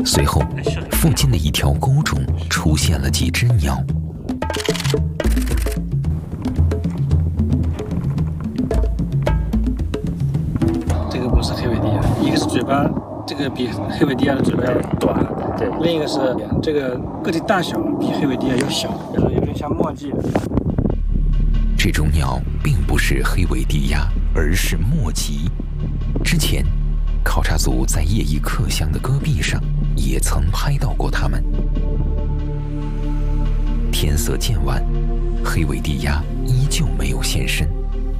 随后，附近的一条沟中出现了几只鸟。 这个不是黑尾地亚，一个是嘴巴，这个比黑尾地亚的嘴巴要短，对，另一个是这个个体大小比黑尾地亚要小，就是有点像墨迹。 这种鸟并不是黑尾地亚，而是墨棘。之前，考察组在叶翼克乡的戈壁上也曾拍到过它们。天色渐晚，黑尾地亚依旧没有现身。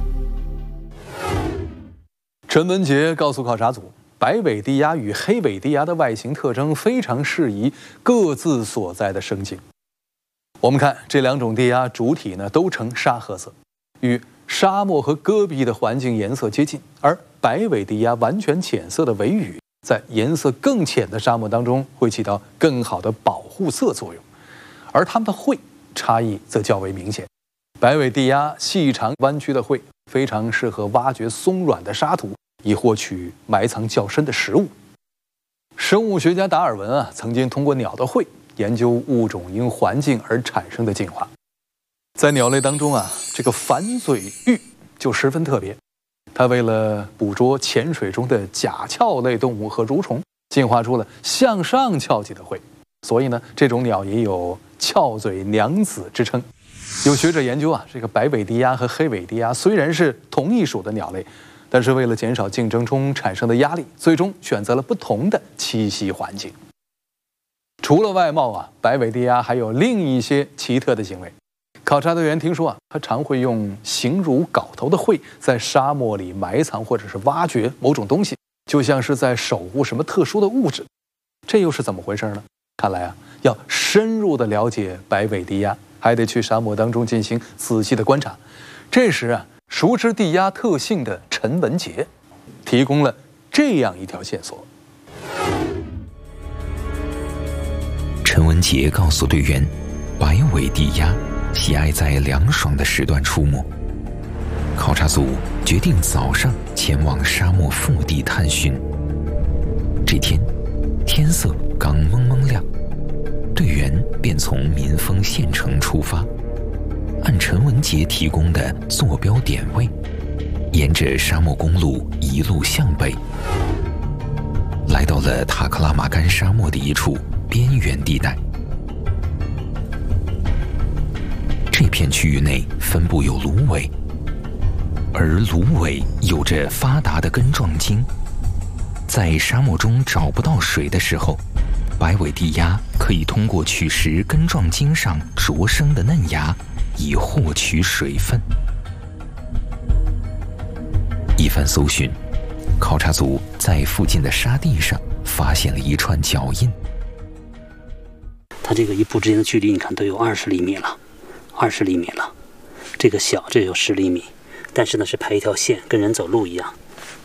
陈文杰告诉考察组，白尾地鸭与黑尾地鸭的外形特征非常适宜各自所在的生境。我们看这两种地鸭主体呢都呈沙褐色，与沙漠和戈壁的环境颜色接近，而白尾地鸭完全浅色的尾羽在颜色更浅的沙漠当中会起到更好的保护色作用，而它们的喙差异则较为明显。白尾地鸭细长弯曲的喙非常适合挖掘松软的沙土，以获取埋藏较深的食物。生物学家达尔文曾经通过鸟的喙研究物种因环境而产生的进化。在鸟类当中这个反嘴鹬就十分特别，它为了捕捉浅水中的甲壳类动物和蠕虫，进化出了向上翘起的喙，所以呢，这种鸟也有翘嘴娘子之称。有学者研究这个白尾地鸭和黑尾地鸭虽然是同一属的鸟类，但是为了减少竞争中产生的压力，最终选择了不同的栖息环境。除了外貌白尾地鸭还有另一些奇特的行为。考察队员听说它常会用形如镐头的喙在沙漠里埋藏或者是挖掘某种东西，就像是在守护什么特殊的物质。这又是怎么回事呢？看来要深入的了解白尾地鸭，还得去沙漠当中进行仔细的观察。这时熟知地鸭特性的陈文杰提供了这样一条线索。 陈文杰告诉队员，白尾地鸭喜爱在凉爽的时段出没。考察组决定早上前往沙漠腹地探寻。这天，天色刚蒙蒙亮，队员便从民丰县城出发，按陈文杰提供的坐标点位，沿着沙漠公路一路向北，来到了塔克拉玛干沙漠的一处边缘地带。这片区域内分布有芦苇，而芦苇有着发达的根状茎，在沙漠中找不到水的时候，白尾地鸭可以通过取食根状茎上着生的嫩芽，以获取水分。一番搜寻，考察组在附近的沙地上发现了一串脚印。 它这个一步之间的距离，你看都有20厘米了，20厘米了。这个小，这有10厘米，但是呢是排一条线，跟人走路一样。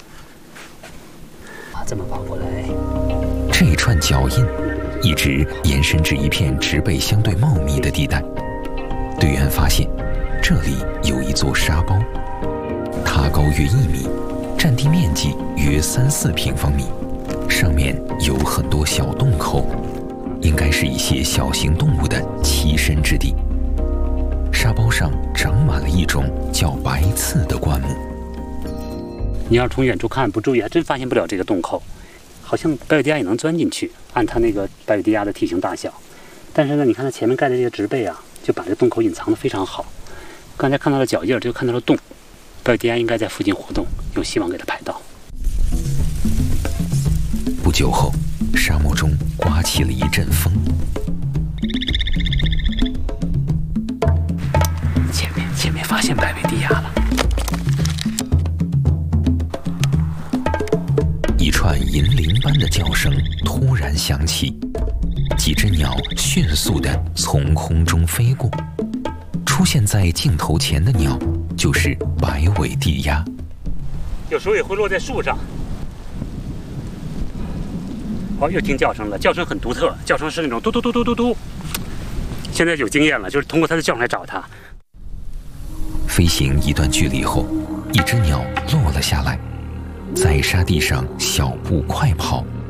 这么跑过来， 这串脚印一直延伸至一片植被相对茂密的地带。队员发现，这里有一座沙包，它高约1米，占地面积约3-4平方米，上面有很多小洞口，应该是一些小型动物的栖身之地。沙包上长满了一种叫白刺的灌木。 你要是从远处看不注意，还真发现不了这个洞口。好像白尾地鸭也能钻进去，按它那个白尾地鸭的体型大小。但是呢，你看它前面盖的这个植被就把这个洞口隐藏得非常好。刚才看到了脚印，就看到了洞，白尾地鸭应该在附近活动，有希望给它拍到。 不久后，沙漠中刮起了一阵风。 前面发现白尾地鸭了。 一串银铃般的叫声突然响起，几只鸟迅速地从空中飞过。出现在镜头前的鸟就是白尾地鸭， 有时候也会落在树上。又听叫声了，叫声很独特，叫声是那种嘟嘟嘟嘟嘟嘟。现在有经验了，就是通过它的叫声来找它。 飞行一段距离后，一只鸟落了下来，在沙地上小步快跑，